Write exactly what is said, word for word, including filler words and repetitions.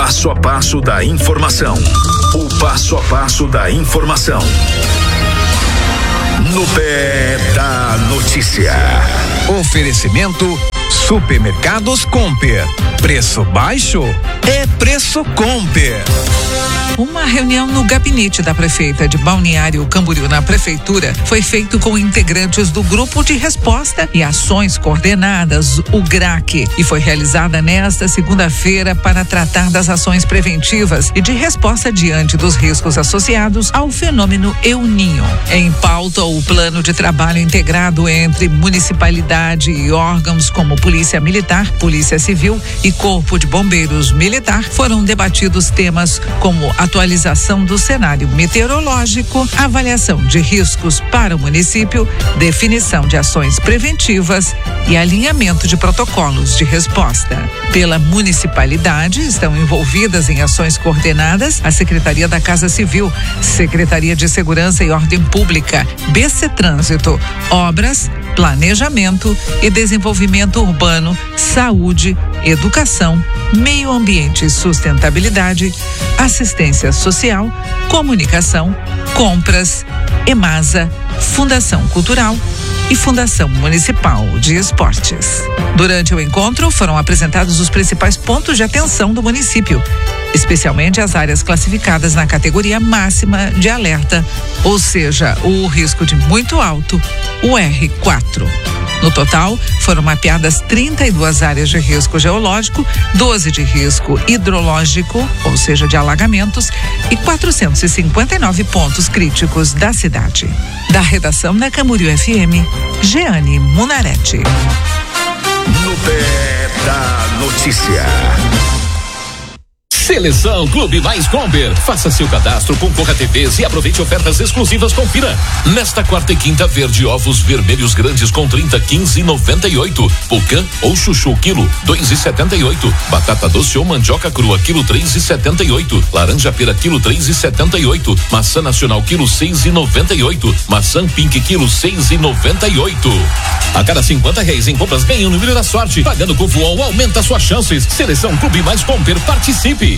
passo a passo da informação. O passo a passo da informação. No pé da notícia. Oferecimento Supermercados Comper. Preço baixo é preço Comper. Uma reunião no gabinete da prefeita de Balneário Camboriú, na prefeitura, foi feito com integrantes do Grupo de Resposta e Ações Coordenadas, o GRAC, e foi realizada nesta segunda-feira para tratar das ações preventivas e de resposta diante dos riscos associados ao fenômeno El Niño. Em pauta, o plano de trabalho integrado entre municipalidade e órgãos como Polícia Militar, Polícia Civil e Corpo de Bombeiros Militar foram debatidos temas como atualização do cenário meteorológico, avaliação de riscos para o município, definição de ações preventivas e alinhamento de protocolos de resposta. Pela municipalidade, estão envolvidas em ações coordenadas a Secretaria da Casa Civil, Secretaria de Segurança e Ordem Pública, B C Trânsito, Obras, Planejamento e Desenvolvimento Urbano, Saúde, Educação, Meio Ambiente e Sustentabilidade, Assistência Social, Comunicação, Compras, EMASA, Fundação Cultural e Fundação Municipal de Esportes. Durante o encontro, foram apresentados os principais pontos de atenção do município, especialmente as áreas classificadas na categoria máxima de alerta, ou seja, o risco de muito alto, o R quatro. No total, foram mapeadas trinta e duas áreas de risco geológico, doze de risco hidrológico, ou seja, de alagamentos, e quatrocentos e cinquenta e nove pontos críticos da cidade. Da redação da Camboriú F M, Jeane Munarete. No pé da notícia. Seleção Clube Mais Comper. Faça seu cadastro, concorra a T Vs e aproveite ofertas exclusivas. Confira. Nesta quarta e quinta, verde ovos vermelhos grandes com trinta, quinze e noventa e oito. Pulcã ou chuchu quilo dois e setenta e oito. Batata doce ou mandioca crua quilo três e setenta e oito. Laranja pera quilo três e setenta e oito. Maçã nacional quilo seis e noventa e oito. Maçã pink quilo seis e noventa e oito. A cada cinquenta reais em compras ganhe o número da sorte. Pagando com Voon aumenta suas chances. Seleção Clube Mais Comper, participe.